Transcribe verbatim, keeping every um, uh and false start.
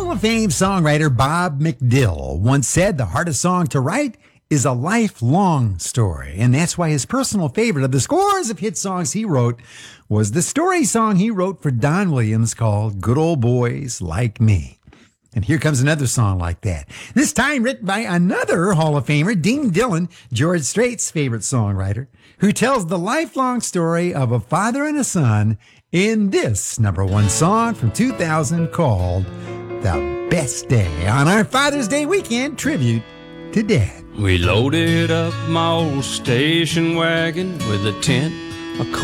Hall of Fame songwriter Bob McDill once said the hardest song to write is a lifelong story. And that's why his personal favorite of the scores of hit songs he wrote was the story song he wrote for Don Williams called Good Old Boys Like Me. And here comes another song like that. This time written by another Hall of Famer, Dean Dillon, George Strait's favorite songwriter, who tells the lifelong story of a father and a son in this number one song from two thousand called The Best Day on our Father's Day weekend tribute to Dad. We loaded up my old station wagon with a tent, a